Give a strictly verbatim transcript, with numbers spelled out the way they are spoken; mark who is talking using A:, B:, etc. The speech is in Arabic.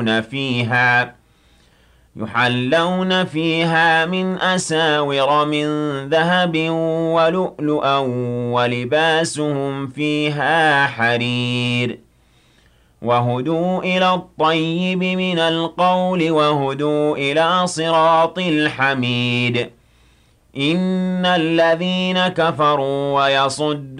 A: فيها يحلون فيها من أساور من ذهب ولؤلؤا ولباسهم فيها حرير وهدوا إلى الطيب من القول وهدوا إلى صراط الحميد إن الذين كفروا ويصدون